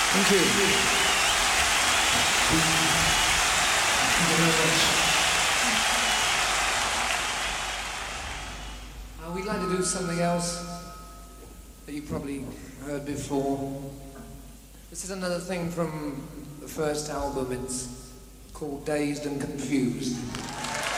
Thank you. Thank you very much. We'd like to do something else that you probably heard before. This is another thing from the first album. It's called Dazed and Confused.